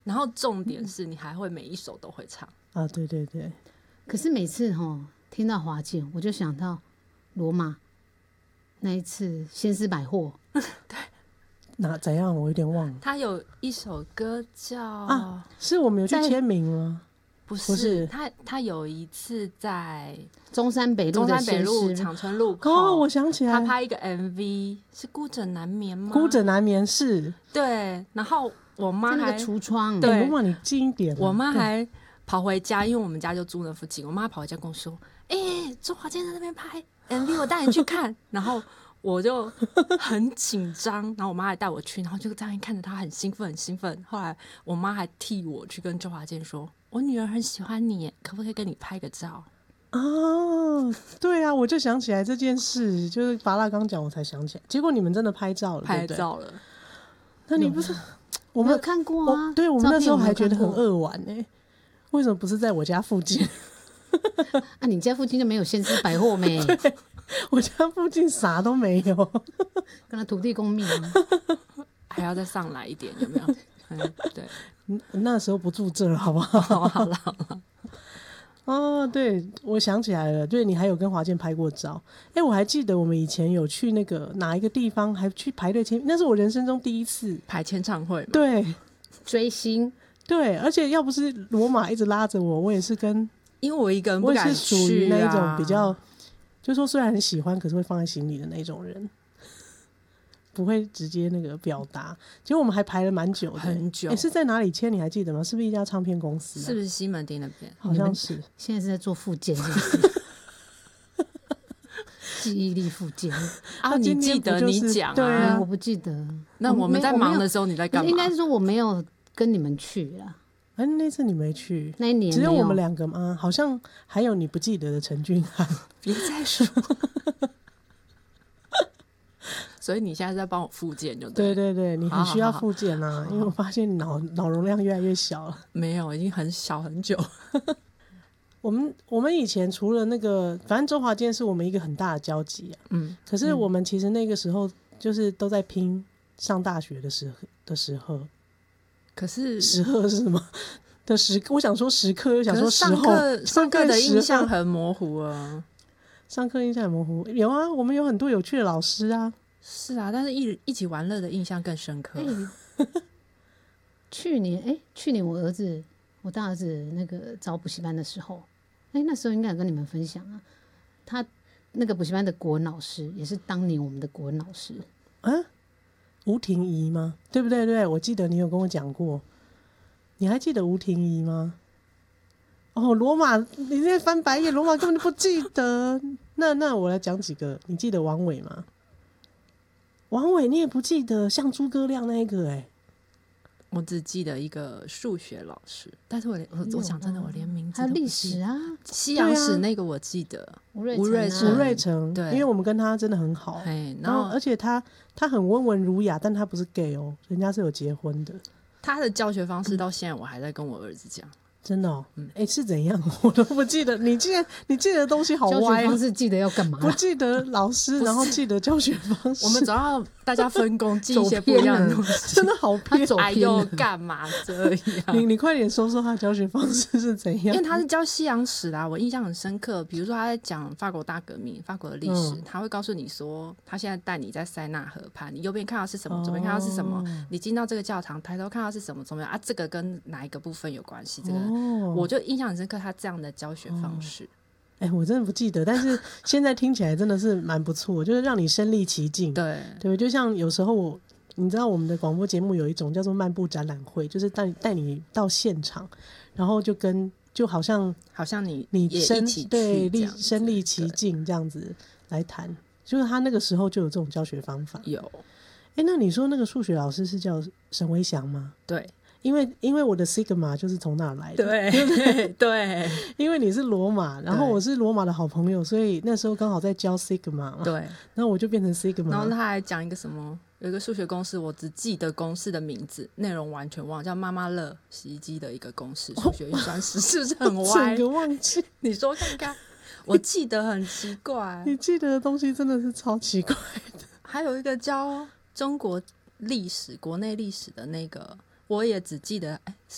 然后重点是你还会每一首都会唱啊，对对对。 可是每次听到华健，我就想到罗马那一次先施百货。 对， 那怎样？我有点忘了。 他有一首歌叫是我们有去签名吗？ 不是，他有一次在中山北路长春路口。 我想起来， 他拍一个 MV 是孤枕难眠吗？ 孤枕难眠是。 对，然后我妈还那个橱窗， 对， 妈妈你近一点。 我妈还跑回家，因为我们家就住那附近，我妈跑回家跟我说：“周华健在那边拍 MV， 我带你去看。”然后我就很紧张，然后我妈还带我去，然后就这样看着他很兴奋很兴奋。后来我妈还替我去跟周华健说：“我女儿很喜欢你，可不可以跟你拍个照？” 对啊，我就想起来这件事，就是巴拉刚讲我才想起来，结果你们真的拍照了， 拍照了。 那你不是我们有看过啊？ 对，我们那时候还觉得很扼腕欸，为什么不是在我家附近？ 啊，你家附近就没有先施百货没？ 我家附近啥都没有， 跟他土地公庙还要再上来一点，有没有？对， 那时候不住这儿，好不好？ 好了。 对，我想起来了，对，你还有跟华健拍过照。我还记得我们以前有去那个哪一个地方，还去排队签，那是我人生中第一次排签唱会嘛。 对， 追星。 对，而且要不是罗马一直拉着我，我也是因为我一个人不敢去， 我也是属于那一种比较，就说虽然很喜欢，可是会放在心里的那种人，不会直接那个表达。结果我们还排了蛮久的， 很久。 是在哪里签？你还记得吗？是不是一家唱片公司？ 是不是西门町那边？ 好像是。 现在是在做复健，是不是？记忆力复健啊！你记得你讲对啊， 我不记得。 那我们在忙的时候你在干嘛？ 应该是说我没有跟你们去啦。 那次你没去， 那一年只有我们两个吗？好像还有你不记得的陈俊翰。 别再说。所以你现在在帮我复健就对。 对对对，你很需要复健啊，因为我发现你脑容量越来越小了。 没有，已经很小很久。 我们以前除了那个，反正周华健是我们一个很大的交集啊。可是我们其实那个时候就是都在拼上大学的时候。 可是时刻是什么的时？我想说时刻，又想说时候。 上课的印象很模糊啊。 上课印象很模糊，有啊，我们有很多有趣的老师啊。 是啊，但是一起玩乐的印象更深刻。 去年我大儿子那个找补习班的时候，那时候应该有跟你们分享啊，他那个补习班的国文老师也是当年我们的国文老师。 吴婷怡吗？对不对？对，我记得你有跟我讲过。你还记得吴婷怡吗？罗马，你在翻白眼，罗马根本就不记得。那我来讲几个，你记得王伟吗？王伟你也不记得，像诸葛亮那一个我只记得一个数学老师，但是我讲真的，我连名字都不记得。 还有历史啊， 西洋史那个我记得， 吴瑞成， 对， 因为我们跟他真的很好， 然后而且他很温文儒雅，但他不是 gay 人家是有结婚的。 他的教学方式到现在我还在跟我儿子讲。 真的是怎样我都不记得。你记得的东西好歪， 教学方式记得要干嘛？ 不记得老师，然后记得教学方式。 我们总要大家分工，记一些不一样的东西。 真的好偏， 哎呦， 干嘛这样？ 你快点说说他教学方式是怎样？ 因为他是教西洋史啦，我印象很深刻。比如说他在讲法国大革命、法国的历史，他会告诉你说，他现在带你在塞纳河畔，你右边看到是什么，左边看到是什么，你进到这个教堂，抬头看到是什么，怎么样啊？这个跟哪一个部分有关系？这个我就印象很深刻，他这样的教学方式。 我真的不记得，但是现在听起来真的是蛮不错，就是让你身临其境。对，就像有时候你知道我们的广播节目有一种叫做漫步展览会，就是带你到现场，然后就好像你也一起对身临其境这样子来谈，就是他那个时候就有这种教学方法。 有。 那你说那个数学老师是叫沈维祥吗？ 对。 因为我的 Sigma 就是从那儿来的， 对， 因为你是罗马，然后我是罗马的好朋友，所以那时候刚好在教 Sigma 嘛， 对， 然后我就变成 Sigma， 然后他还讲一个什么，有一个数学公式，我只记得公式的名字，内容完全忘了，叫妈妈乐洗衣机的一个公式，数学运算式，是不是很歪？ 整个忘记， 你说看看，我记得很奇怪， 你记得的东西真的是超奇怪的。 还有一个教中国历史、国内历史的那个。我也只记得，